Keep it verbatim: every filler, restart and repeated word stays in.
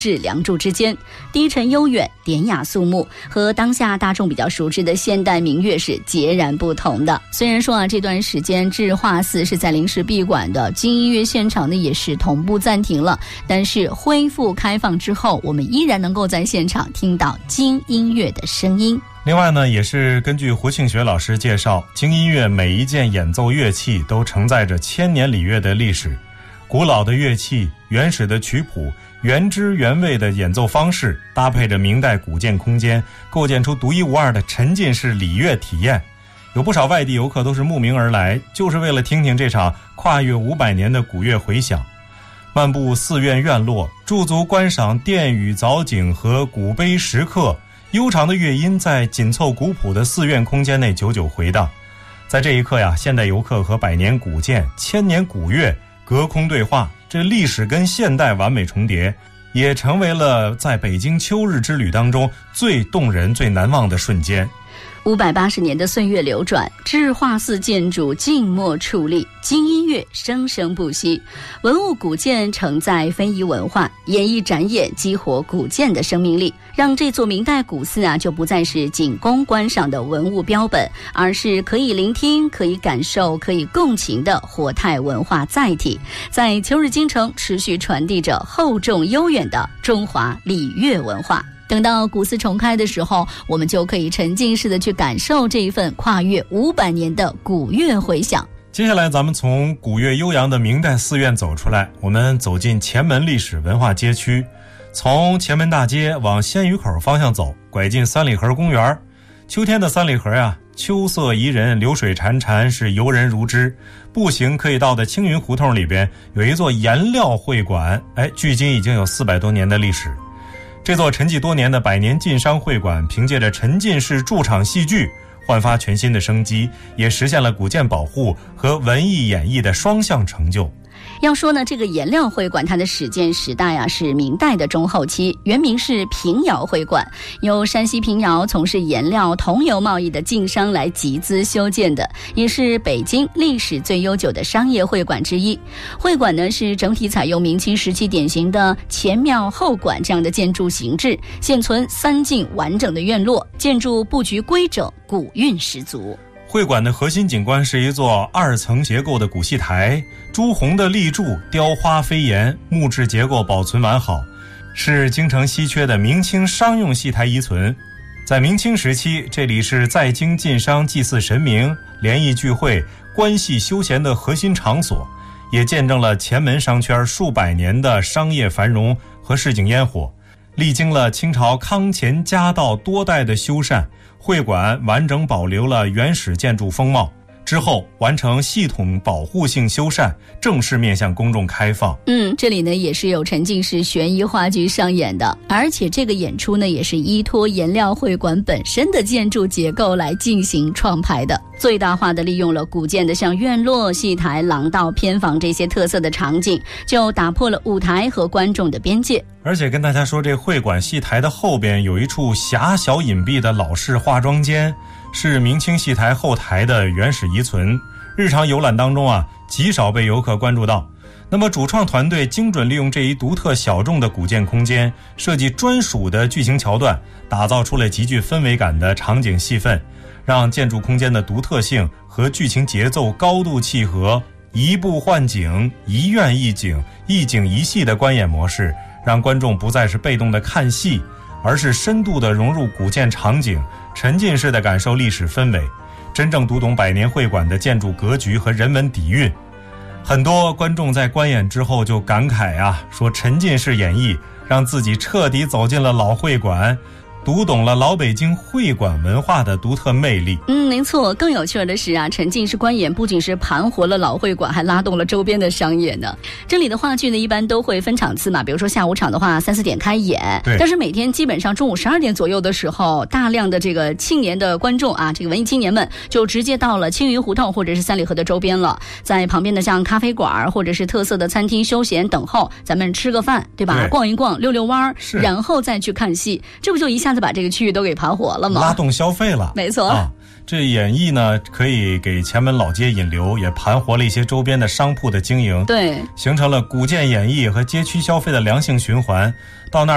是梁祝之间，低沉悠远，典雅肃穆，和当下大众比较熟知的现代民乐是截然不同的。虽然说啊，这段时间智化寺是在临时闭馆的，京音乐现场呢也是同步暂停了，但是恢复开放之后，我们依然能够在现场听到京音乐的声音。 另外呢，也是根据胡庆学老师介绍，京音乐每一件演奏乐器都承载着千年礼乐的历史，古老的乐器、原始的曲谱、原汁原味的演奏方式，搭配着明代古建空间，构建出独一无二的沉浸式礼乐体验。有不少外地游客都是慕名而来，就是为了听听这场跨越五百年的古乐回响。漫步寺院院落，驻足观赏殿宇藻井和古碑石刻，悠长的乐音在紧凑古朴的寺院空间内久久回荡。在这一刻呀，现代游客和百年古建、千年古乐隔空对话，这历史跟现代完美重叠，也成为了在北京秋日之旅当中最动人、最难忘的瞬间。 五百八十年的岁月流转，智化寺建筑静默矗立，京音乐生生不息，文物古建承载非遗文化，演艺展演激活古建的生命力，让这座明代古寺啊就不再是仅供观赏的文物标本，而是可以聆听、可以感受、可以共情的活态文化载体，在秋日京城持续传递着厚重悠远的中华礼乐文化。等到古寺重开的时候，我们就可以沉浸式的去感受这一份跨越五百年的古乐回响。 接下来咱们从古乐悠扬的明代寺院走出来，我们走进前门历史文化街区，从前门大街往鲜鱼口方向走，拐进三里河公园。秋天的三里河啊，秋色宜人，流水潺潺，是游人如织。步行可以到的青云胡同里边有一座颜料会馆，哎，距今已经有四百多年的历史。这座沉寂多年的百年晋商会馆，凭借着沉浸式驻场戏剧焕发全新的生机，也实现了古建保护和文艺演绎的双向成就。 要说呢，这个颜料会馆它的始建时代啊是明代的中后期，原名是平遥会馆，由山西平遥从事颜料、桐油贸易的晋商来集资修建的，也是北京历史最悠久的商业会馆之一。会馆呢是整体采用明清时期典型的前庙后馆这样的建筑形制，现存三进完整的院落，建筑布局规整，古韵十足。 会馆的核心景观是一座二层结构的古戏台，朱红的立柱雕花飞檐，木质结构保存完好，是京城稀缺的明清商用戏台遗存。在明清时期，这里是在京晋商祭祀神明、联谊聚会、观戏休闲的核心场所，也见证了前门商圈数百年的商业繁荣和市井烟火。历经了清朝康乾嘉道多代的修缮，会馆完整保留了原始建筑风貌，之后完成系统保护性修缮，正式面向公众开放。 嗯，这里呢也是有沉浸式悬疑话剧上演的，而且这个演出呢也是依托颜料会馆本身的建筑结构来进行创排的，最大化的利用了古建的像院落、戏台、廊道、偏房这些特色的场景，就打破了舞台和观众的边界。 而且跟大家说，这会馆戏台的后边有一处狭小隐蔽的老式化妆间，是明清戏台后台的原始遗存，日常游览当中啊极少被游客关注到。那么主创团队精准利用这一独特小众的古建空间，设计专属的剧情桥段，打造出了极具氛围感的场景戏份，让建筑空间的独特性和剧情节奏高度契合，移步换景，一院一景，一景一戏的观演模式，让观众不再是被动的看戏，而是深度的融入古建场景，沉浸式的感受历史氛围，真正读懂百年会馆的建筑格局和人文底蕴。很多观众在观演之后就感慨啊，说沉浸式演绎让自己彻底走进了老会馆，读懂了老北京会馆文化的独特魅力。 嗯，没错。更有趣的是啊，沉浸式观演不仅是盘活了老会馆，还拉动了周边的商业呢。这里的话剧呢，一般都会分场次嘛，比如说下午场的话，三四点开演。 对。 但是每天基本上中午十二点左右的时候，大量的这个青年的观众啊，这个文艺青年们就直接到了青云胡同或者是三里河的周边了，在旁边的像咖啡馆或者是特色的餐厅休闲等候，咱们吃个饭，对吧？ 对， 逛一逛，溜溜弯，然后再去看戏，这不就一下子把这个区域都给盘活了吗？ 拉动消费了。 没错。 啊，这演绎呢，可以给前门老街引流，也盘活了一些周边的商铺的经营， 对， 形成了古建演绎和街区消费的良性循环。到那儿